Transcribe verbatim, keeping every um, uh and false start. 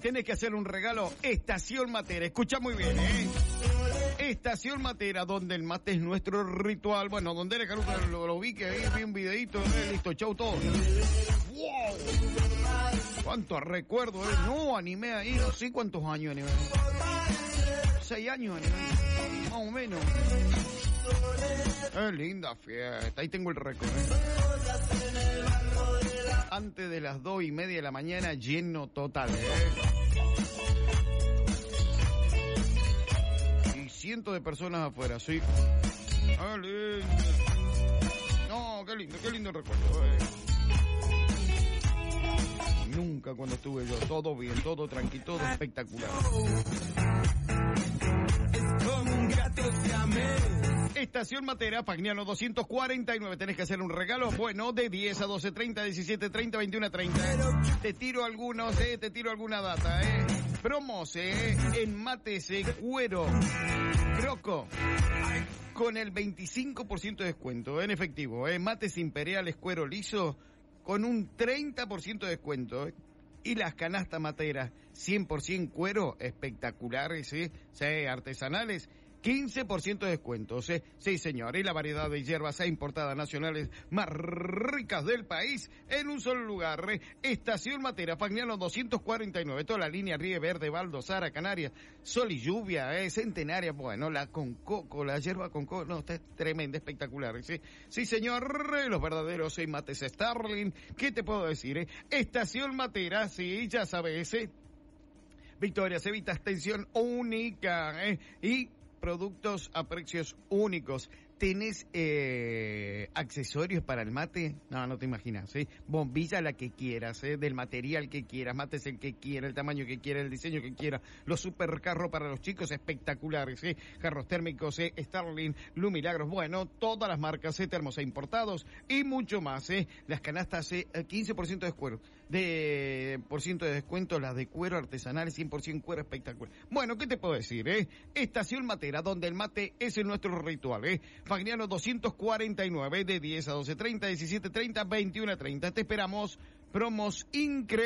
tenés que hacer un regalo. Estación Matera, escucha muy bien, ¿eh? Estación Matera, donde el mate es nuestro ritual. Bueno, donde eres, Caruca, lo, lo vi que ahí, vi un videito, eh, listo, chau todo. ¡Wow! ¿Cuántos recuerdos, eh? No, animé ahí, no sé cuántos años animé. Seis años animé, más o menos. Es linda fiesta, ahí tengo el récord, ¿eh? Antes de las dos y media de la mañana, lleno total, ¿eh? Y cientos de personas afuera, sí. Ah, lindo. No, qué lindo, qué lindo recuerdo, ¿eh? Nunca cuando estuve yo, todo bien, todo tranquilo, todo espectacular. Estación Matera, Fagnano doscientos cuarenta y nueve. Tenés que hacer un regalo, bueno, de diez a doce treinta, diecisiete treinta, veintiuno treinta. Te tiro algunos, eh, te tiro alguna data, eh. Promos, eh, en mates, eh, cuero, croco, con el veinticinco por ciento de descuento en efectivo, eh. Mates imperiales, cuero liso, con un treinta por ciento de descuento, eh. Y las canastas materas, cien por ciento cuero, espectaculares, ¿sí? Sí, artesanales, quince por ciento de descuento, ¿sí? Sí, señor, y la variedad de hierbas importadas nacionales más ricas del país en un solo lugar, ¿eh? Estación Matera, Fagnano doscientos cuarenta y nueve, toda la línea Ríe Verde, Baldo, Sara, Canarias, Sol y Lluvia, ¿eh? Centenaria, bueno, la con coco, la hierba con coco, no, está tremenda, espectacular, ¿sí? Sí, señor, los verdaderos ¿eh? Mates Starling, ¿qué te puedo decir, eh? Estación Matera, sí, ya sabes, ¿eh? Victoria, Cevita, extensión única, ¿eh? Y productos a precios únicos. ¿Tenés eh, accesorios para el mate? No, no te imaginas, ¿sí? Bombilla la que quieras, ¿eh? Del material que quieras, mates el que quiera, el tamaño que quiera, el diseño que quiera. Los supercarros para los chicos espectaculares, ¿sí? Carros térmicos, ¿eh? Starling, Lumilagros, bueno, todas las marcas, ¿eh? Termos e importados y mucho más, ¿eh? Las canastas, ¿eh? quince por ciento de cuero, de por ciento de descuento, las de cuero artesanales, cien por ciento cuero espectacular. Bueno, ¿qué te puedo decir, eh? Estación Matera, donde el mate es nuestro ritual, ¿eh? Fagnano doscientos cuarenta y nueve, de diez a doce treinta, diecisiete treinta, veintiuno treinta. Te esperamos. Promos increíbles.